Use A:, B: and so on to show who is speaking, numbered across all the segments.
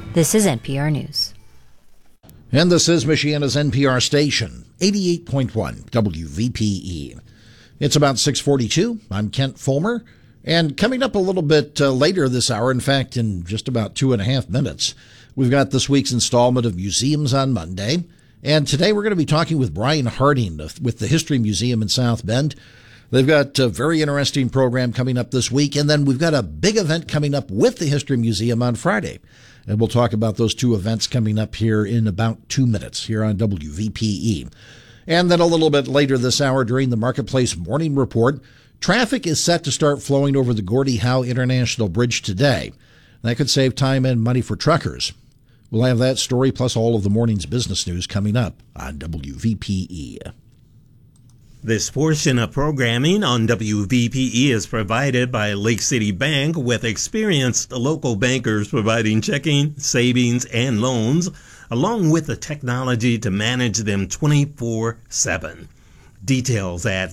A: This is NPR News.
B: And this is Michiana's NPR station, 88.1 WVPE. It's about 6:42. I'm Kent Fulmer. And coming up a little bit later this hour, in fact, in just about 2.5 minutes, we've got this week's installment of Museums on Monday. And today we're going to be talking with Brian Harding with the History Museum in South Bend. They've got a very interesting program coming up this week. And then we've got a big event coming up with the History Museum on Friday. And we'll talk about those two events coming up here in about 2 minutes here on WVPE. And then a little bit later this hour during the Marketplace Morning Report, traffic is set to start flowing over the Gordie Howe International Bridge today. That could save time and money for truckers. We'll have that story plus all of the morning's business news coming up on WVPE.
C: This portion of programming on WVPE is provided by Lake City Bank, with experienced local bankers providing checking, savings, and loans, along with the technology to manage them 24/7. Details at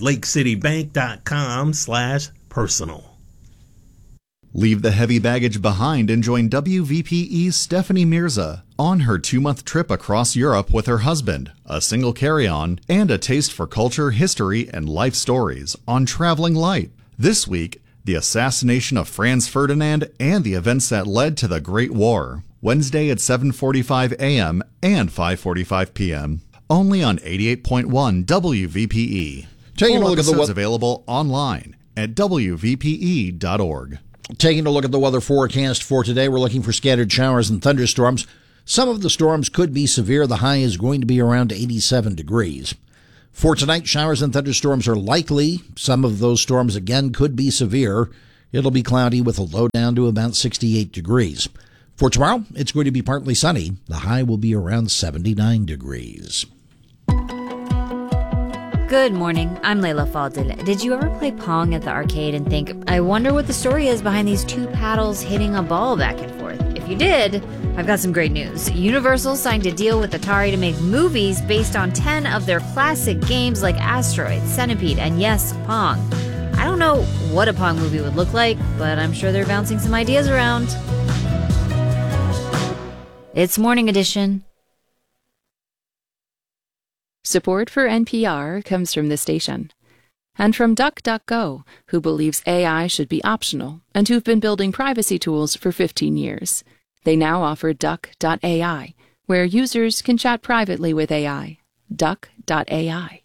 C: lakecitybank.com/personal.
D: Leave the heavy baggage behind and join WVPE's Stephanie Mirza on her 2-month trip across Europe with her husband, a single carry-on, and a taste for culture, history, and life stories on Traveling Light. This week, the assassination of Franz Ferdinand and the events that led to the Great War. Wednesday at 7:45 a.m. and 5:45 p.m. Only on 88.1 WVPE.
B: Taking a look at the
D: episodes available online at WVPE.org.
B: Taking a look at the weather forecast for today, we're looking for scattered showers and thunderstorms. Some of the storms could be severe. The high is going to be around 87 degrees. For tonight, showers and thunderstorms are likely. Some of those storms, again, could be severe. It'll be cloudy with a low down to about 68 degrees. For tomorrow, it's going to be partly sunny. The high will be around 79 degrees.
A: Good morning, I'm Layla Faldil. Did you ever play Pong at the arcade and think, I wonder what the story is behind these two paddles hitting a ball back and forth? If you did, I've got some great news. Universal signed a deal with Atari to make movies based on 10 of their classic games like Asteroid, Centipede, and yes, Pong. I don't know what a Pong movie would look like, but I'm sure they're bouncing some ideas around. It's Morning Edition.
E: Support for NPR comes from the station and from DuckDuckGo, who believes AI should be optional and who've been building privacy tools for 15 years. They now offer Duck.ai, where users can chat privately with AI. Duck.ai.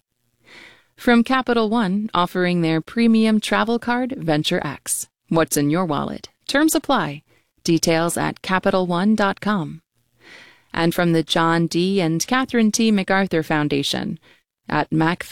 E: From Capital One, offering their premium travel card, Venture X. What's in your wallet? Terms apply. Details at CapitalOne.com. And from the John D. and Catherine T. MacArthur Foundation at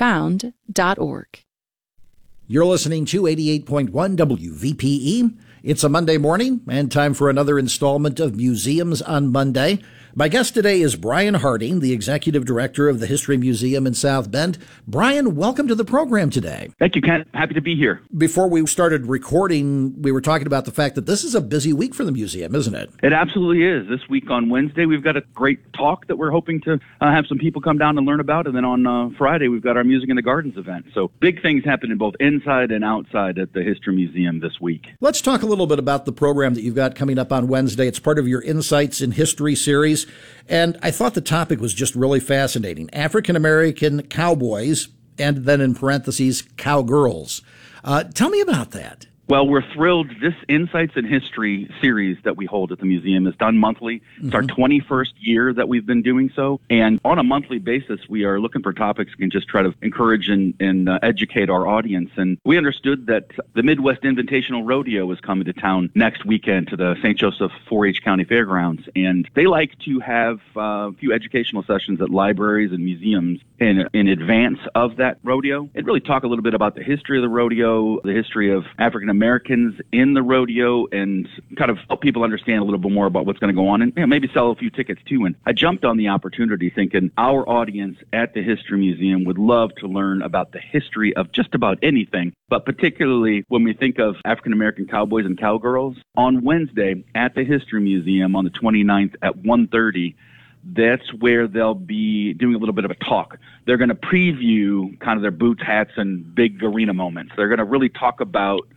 E: macfound.org.
B: You're listening to 88.1 WVPE. It's a Monday morning and time for another installment of Museums on Monday. My guest today is Brian Harding, the Executive Director of the History Museum in South Bend. Brian, welcome to the program today.
F: Thank you, Kent. Happy to be here.
B: Before we started recording, we were talking about the fact that this is a busy week for the museum, isn't it?
F: It absolutely is. This week on Wednesday, we've got a great talk that we're hoping to have some people come down and learn about. And then on Friday, we've got our Music in the Gardens event. So big things happening both inside and outside at the History Museum this week.
B: Let's talk a little bit about the program that you've got coming up on Wednesday. It's part of your Insights in History series. And I thought the topic was just really fascinating. African-American cowboys, and then in parentheses, cowgirls. Tell me about that.
F: Well, we're thrilled. This Insights in History series that we hold at the museum is done monthly. It's our 21st year that we've been doing so. And on a monthly basis, we are looking for topics we can just try to encourage and educate our audience. And we understood that the Midwest Invitational Rodeo is coming to town next weekend to the St. Joseph 4-H County Fairgrounds. And they like to have a few educational sessions at libraries and museums in advance of that rodeo, and really talk a little bit about the history of the rodeo, the history of African Americans in the rodeo, and kind of help people understand a little bit more about what's going to go on, and maybe sell a few tickets too. And I jumped on the opportunity thinking our audience at the History Museum would love to learn about the history of just about anything, but particularly when we think of African American cowboys and cowgirls. On Wednesday at the History Museum on the 29th at 1:30, that's where they'll be doing a little bit of a talk. They're going to preview kind of their boots, hats, and big arena moments. They're going to really talk about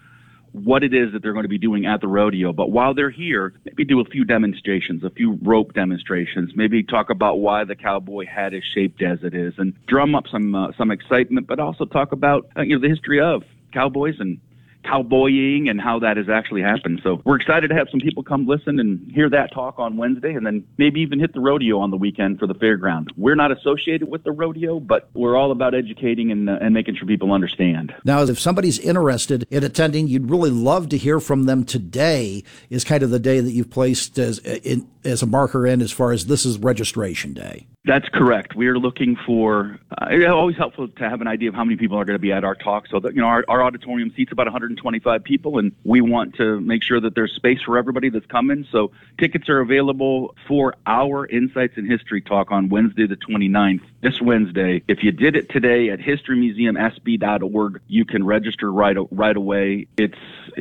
F: what it is that they're going to be doing at the rodeo. But while they're here, maybe do a few demonstrations, a few rope demonstrations, maybe talk about why the cowboy hat is shaped as it is, and drum up some excitement, but also talk about the history of cowboys and cowboying and how that has actually happened. So we're excited to have some people come listen and hear that talk on Wednesday, and then maybe even hit the rodeo on the weekend for the fairground. We're not associated with the rodeo, but we're all about educating and making sure people understand.
B: Now, if somebody's interested in attending, you'd really love to hear from them. Today is kind of the day that you've placed as a marker in as far as this is registration day.
F: That's correct. We are looking for, it's always helpful to have an idea of how many people are going to be at our talk. So that, our auditorium seats about 125 people, and we want to make sure that there's space for everybody that's coming. So tickets are available for our Insights in History talk on Wednesday the 29th, this Wednesday. If you did it today at historymuseumsb.org, you can register right away. It's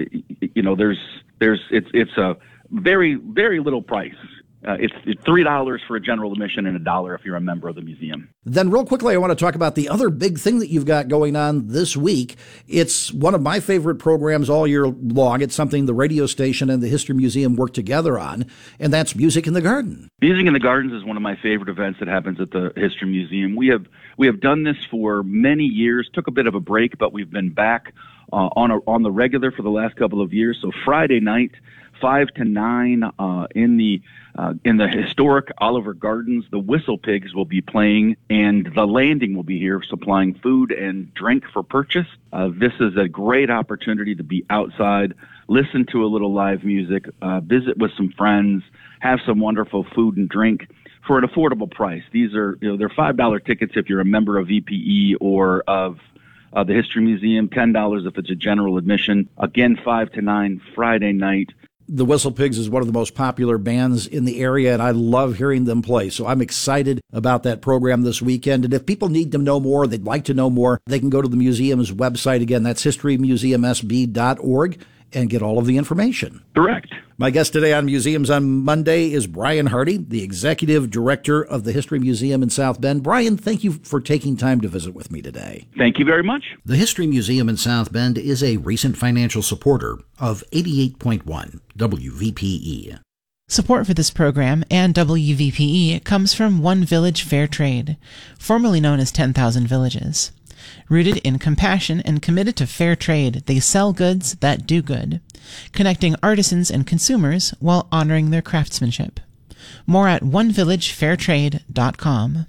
F: a very, very little price. It's $3 for a general admission and $1 if you're a member of the museum.
B: Then real quickly, I want to talk about the other big thing that you've got going on this week. It's one of my favorite programs all year long. It's something the radio station and the History Museum work together on, and that's Music in the Garden.
F: Music in the Gardens is one of my favorite events that happens at the History Museum. We have done this for many years, took a bit of a break, but we've been back on the regular for the last couple of years. So Friday night, 5 to 9 in the historic Oliver Gardens, the Whistle Pigs will be playing, and the Landing will be here supplying food and drink for purchase. This is a great opportunity to be outside, listen to a little live music, visit with some friends, have some wonderful food and drink for an affordable price. These are, they're $5 tickets if you're a member of VPE or of the History Museum, $10 if it's a general admission. Again, 5 to 9 Friday night.
B: The Whistle Pigs is one of the most popular bands in the area, and I love hearing them play. So I'm excited about that program this weekend. And if people need to know more, they'd like to know more, they can go to the museum's website. Again, that's historymuseumsb.org, and get all of the information.
F: Correct.
B: My guest today on Museums on Monday is Brian Hardy, the Executive Director of the History Museum in South Bend. Brian, thank you for taking time to visit with me today.
F: Thank you very much.
B: The History Museum in South Bend is a recent financial supporter of 88.1 WVPE.
G: Support for this program and WVPE comes from One Village Fair Trade, formerly known as 10,000 Villages. Rooted in compassion and committed to fair trade, they sell goods that do good, connecting artisans and consumers while honoring their craftsmanship. More at onevillagefairtrade.com.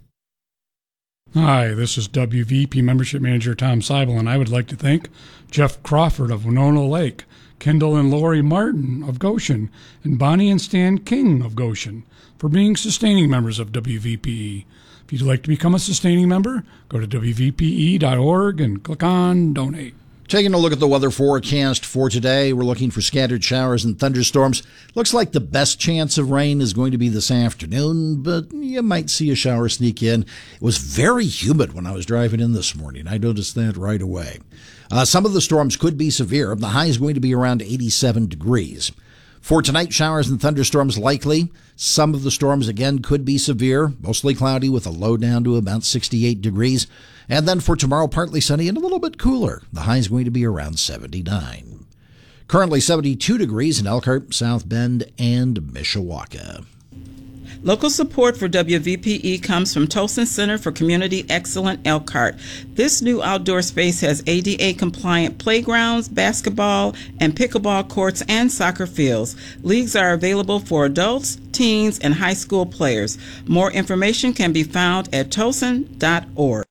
H: Hi, this is WVP Membership Manager Tom Seibel, and I would like to thank Jeff Crawford of Winona Lake, Kendall and Lori Martin of Goshen, and Bonnie and Stan King of Goshen for being sustaining members of WVPE. If you'd like to become a sustaining member, go to WVPE.org and click on Donate.
B: Taking a look at the weather forecast for today, we're looking for scattered showers and thunderstorms. Looks like the best chance of rain is going to be this afternoon, but you might see a shower sneak in. It was very humid when I was driving in this morning. I noticed that right away. Some of the storms could be severe. The high is going to be around 87 degrees. For tonight, showers and thunderstorms likely. Some of the storms, again, could be severe, mostly cloudy with a low down to about 68 degrees. And then for tomorrow, partly sunny and a little bit cooler. The high is going to be around 79. Currently 72 degrees in Elkhart, South Bend, and Mishawaka.
I: Local support for WVPE comes from Tolson Center for Community Excellence Elkhart. This new outdoor space has ADA-compliant playgrounds, basketball and pickleball courts, and soccer fields. Leagues are available for adults, teens, and high school players. More information can be found at tolson.org.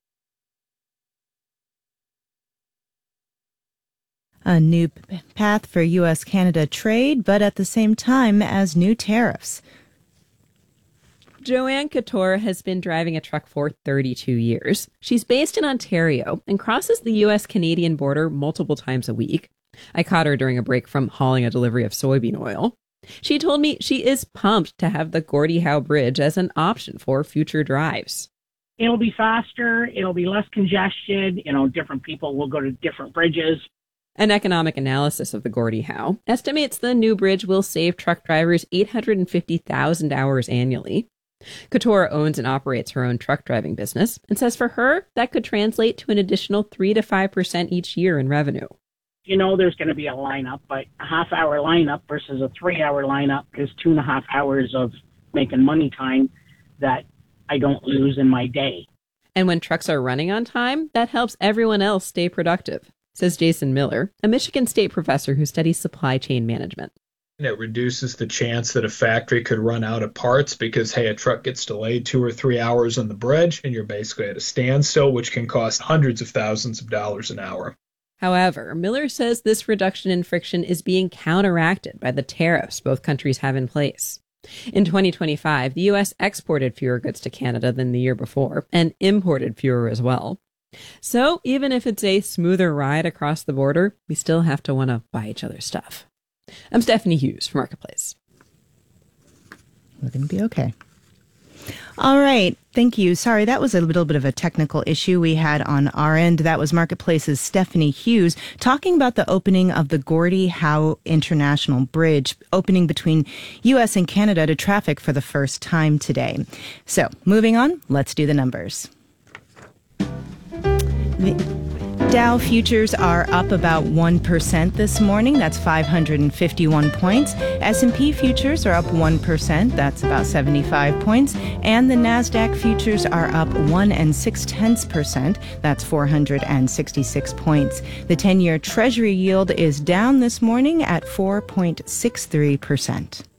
J: A new path for U.S.-Canada trade, but at the same time as new tariffs.
K: Joanne Couture has been driving a truck for 32 years. She's based in Ontario and crosses the U.S.-Canadian border multiple times a week. I caught her during a break from hauling a delivery of soybean oil. She told me she is pumped to have the Gordie Howe Bridge as an option for future drives.
L: It'll be faster. It'll be less congested. Different people will go to different bridges.
K: An economic analysis of the Gordie Howe estimates the new bridge will save truck drivers 850,000 hours annually. Couture owns and operates her own truck driving business and says for her, that could translate to an additional 3 to 5% each year in revenue.
L: You know there's going to be a lineup, but a half-hour lineup versus a 3-hour lineup is 2.5 hours of making money time that I don't lose in my day.
K: And when trucks are running on time, that helps everyone else stay productive, says Jason Miller, a Michigan State professor who studies supply chain management.
M: It reduces the chance that a factory could run out of parts because, hey, a truck gets delayed 2 or 3 hours on the bridge and you're basically at a standstill, which can cost hundreds of thousands of dollars an hour.
K: However, Miller says this reduction in friction is being counteracted by the tariffs both countries have in place. In 2025, the U.S. exported fewer goods to Canada than the year before and imported fewer as well. So even if it's a smoother ride across the border, we still have to want to buy each other's stuff. I'm Stephanie Hughes for Marketplace.
J: We're going to be okay. All right. Thank you. Sorry, that was a little bit of a technical issue we had on our end. That was Marketplace's Stephanie Hughes talking about the opening of the Gordie Howe International Bridge, opening between U.S. and Canada to traffic for the first time today. So, moving on, let's do the numbers. The Dow futures are up about 1% this morning. That's 551 points. S&P futures are up 1%. That's about 75 points. And the NASDAQ futures are up 1 6/10%. That's 466 points. The 10-year Treasury yield is down this morning at 4.63%.